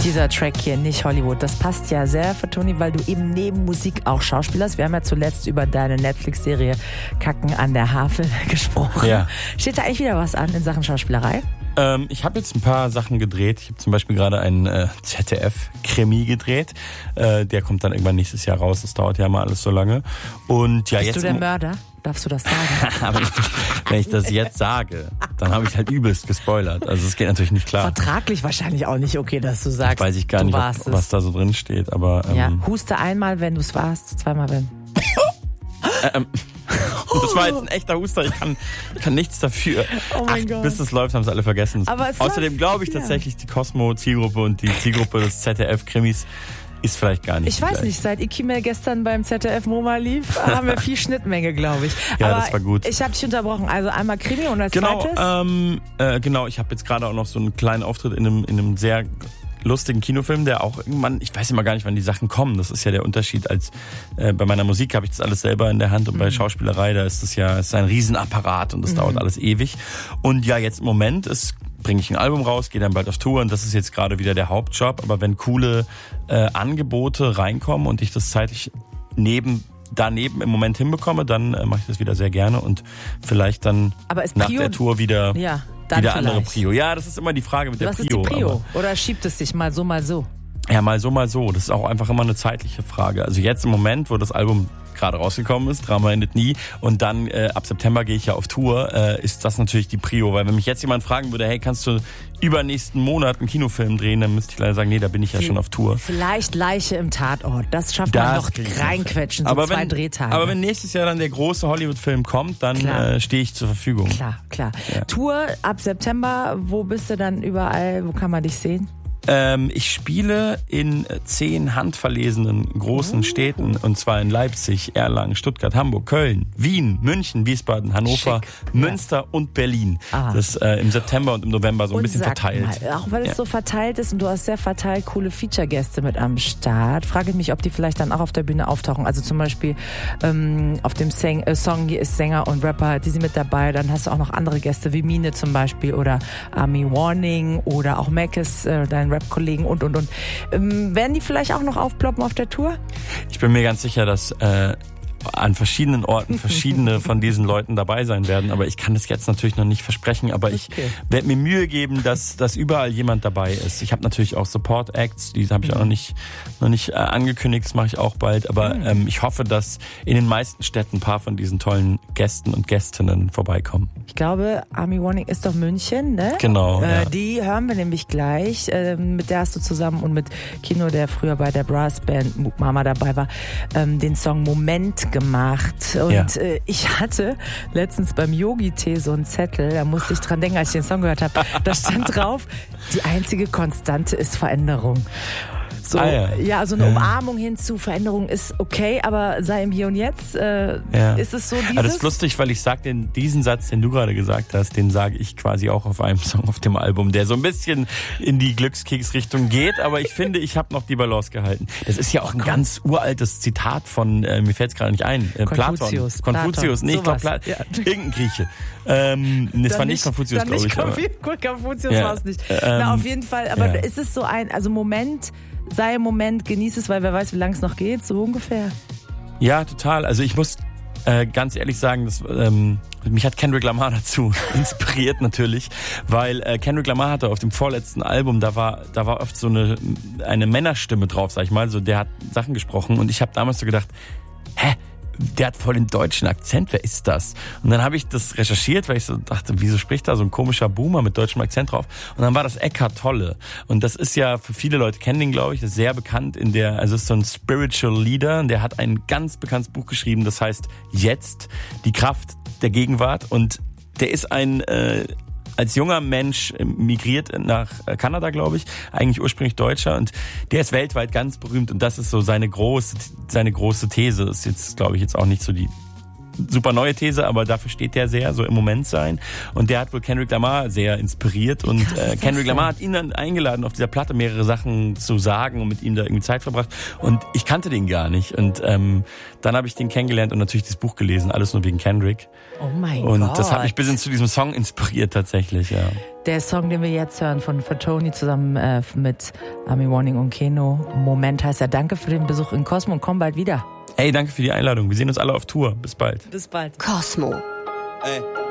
dieser Track hier, nicht Hollywood. Das passt ja sehr für Toni, weil du eben neben Musik auch Schauspieler hast. Wir haben ja zuletzt über deine Netflix-Serie Kacken an der Havel gesprochen. Ja. Steht da eigentlich wieder was an in Sachen Schauspielerei? Ich habe jetzt ein paar Sachen gedreht. Ich habe zum Beispiel gerade einen ZDF-Krimi gedreht. Der kommt dann irgendwann nächstes Jahr raus. Das dauert ja mal alles so lange. Und ja, Bist jetzt du der Mörder? Darfst du das sagen? Aber wenn ich das jetzt sage, dann habe ich halt übelst gespoilert. Also es geht natürlich nicht klar. Vertraglich wahrscheinlich auch nicht okay, dass du sagst, weiß ich gar nicht, was da so drin steht. Aber ja, huste einmal, wenn du es warst, zweimal wenn. Das war jetzt ein echter Huster, ich kann nichts dafür. Oh mein Gott. Bis es läuft, haben sie alle vergessen. Aber es Außerdem glaube ich tatsächlich, die Cosmo-Zielgruppe und die Zielgruppe des ZDF-Krimis ist vielleicht gar nicht. Ich weiß nicht, seit Ikimel gestern beim ZDF MoMA lief, haben wir viel Schnittmenge, glaube ich. Ja, aber das war gut. Ich habe dich unterbrochen. Also einmal Krimi und als zweites? Genau, ich habe jetzt gerade auch noch so einen kleinen Auftritt in einem sehr lustigen Kinofilm, der auch irgendwann, ich weiß immer gar nicht, wann die Sachen kommen. Das ist ja der Unterschied, als bei meiner Musik habe ich das alles selber in der Hand und bei Schauspielerei, da ist es ein Riesenapparat und das dauert alles ewig. Und ja, jetzt im Moment bringe ich ein Album raus, gehe dann bald auf Tour und das ist jetzt gerade wieder der Hauptjob. Aber wenn coole Angebote reinkommen und ich das zeitlich daneben im Moment hinbekomme, dann mache ich das wieder sehr gerne und vielleicht dann nach der Tour wieder andere Prio. Ja, das ist immer die Frage mit der Prio. Was ist die Prio? Oder schiebt es sich mal so, mal so? Ja, mal so, mal so. Das ist auch einfach immer eine zeitliche Frage. Also jetzt im Moment, wo das Album gerade rausgekommen ist, Drama endet nie, und dann ab September gehe ich ja auf Tour, ist das natürlich die Prio. Weil wenn mich jetzt jemand fragen würde, hey, kannst du übernächsten Monat einen Kinofilm drehen, dann müsste ich leider sagen, nee, da bin ich ja schon auf Tour. Vielleicht Leiche im Tatort. Das schafft man noch reinquetschen, so 2 Drehtage. Aber wenn nächstes Jahr dann der große Hollywood-Film kommt, dann stehe ich zur Verfügung. Klar. Ja. Tour ab September, wo bist du dann überall? Wo kann man dich sehen? Ich spiele in 10 handverlesenen großen Städten, und zwar in Leipzig, Erlangen, Stuttgart, Hamburg, Köln, Wien, München, Wiesbaden, Hannover, Münster und Berlin. Das im September und im November so ein bisschen verteilt. Mal, auch weil es so verteilt ist und du hast sehr verteilt coole Feature-Gäste mit am Start, frage ich mich, ob die vielleicht dann auch auf der Bühne auftauchen. Also zum Beispiel auf dem Song hier ist Sänger und Rapper, die sind mit dabei. Dann hast du auch noch andere Gäste wie Mine zum Beispiel oder Army Warning oder auch Mackes, dein Rap-Kollegen und. Werden die vielleicht auch noch aufploppen auf der Tour? Ich bin mir ganz sicher, dass an verschiedenen Orten verschiedene von diesen Leuten dabei sein werden, aber ich kann das jetzt natürlich noch nicht versprechen, aber ich werde mir Mühe geben, dass überall jemand dabei ist. Ich habe natürlich auch Support Acts, die habe ich auch noch nicht angekündigt, das mache ich auch bald, aber ich hoffe, dass in den meisten Städten ein paar von diesen tollen Gästen und Gästinnen vorbeikommen. Ich glaube, Army Warning ist doch München, ne? Genau. Die hören wir nämlich gleich. Mit der hast du zusammen und mit Kino, der früher bei der Brassband Mama dabei war, den Song Moment gemacht. Und ich hatte letztens beim Yogi-Tee so einen Zettel, da musste ich dran denken, als ich den Song gehört habe. Da stand drauf, die einzige Konstante ist Veränderung. So, so eine Umarmung hin zu Veränderung ist okay, aber sei im Hier und Jetzt, ist es so dieses... Aber das ist lustig, weil ich sage diesen Satz, den du gerade gesagt hast, den sage ich quasi auch auf einem Song auf dem Album, der so ein bisschen in die Glückskeks-Richtung geht, aber ich finde, ich habe noch die Balance gehalten. Das ist ja auch ein ganz uraltes Zitat von, mir fällt es gerade nicht ein, Konfuzius. Konfuzius, nee, ich glaube, irgendein Grieche. Das war nicht Konfuzius, glaube ich. Konfuzius war es nicht. Na, auf jeden Fall, aber ist es so sei im Moment, genieß es, weil wer weiß, wie lange es noch geht, so ungefähr. Ja, total. Also ich muss ganz ehrlich sagen, dass, mich hat Kendrick Lamar dazu inspiriert natürlich, weil Kendrick Lamar hatte auf dem vorletzten Album, da war oft so eine Männerstimme drauf, sag ich mal, so der hat Sachen gesprochen und ich habe damals so gedacht, der hat voll den deutschen Akzent, wer ist das? Und dann habe ich das recherchiert, weil ich so dachte, wieso spricht da so ein komischer Boomer mit deutschem Akzent drauf? Und dann war das Eckhart Tolle. Und das ist ja, für viele Leute kennen den, glaube ich, ist sehr bekannt also ist so ein Spiritual Leader, der hat ein ganz bekanntes Buch geschrieben, das heißt Jetzt, die Kraft der Gegenwart. Und der ist als junger Mensch migriert nach Kanada, glaube ich, eigentlich ursprünglich Deutscher, und der ist weltweit ganz berühmt und das ist so seine große These. Das ist jetzt, glaube ich, jetzt auch nicht so die super neue These, aber dafür steht der sehr so im Moment sein. Und der hat wohl Kendrick Lamar sehr inspiriert. Und Kendrick Lamar hat ihn dann eingeladen, auf dieser Platte mehrere Sachen zu sagen und mit ihm da irgendwie Zeit verbracht. Und ich kannte den gar nicht. Und dann habe ich den kennengelernt und natürlich das Buch gelesen, alles nur wegen Kendrick. Oh mein Gott. Und das hat mich ein bisschen zu diesem Song inspiriert tatsächlich, ja. Der Song, den wir jetzt hören von Fatoni zusammen mit Army Warning und Keno, Moment heißt er. Danke für den Besuch in Cosmo und komm bald wieder. Hey, danke für die Einladung. Wir sehen uns alle auf Tour. Bis bald. Bis bald. Cosmo. Ey.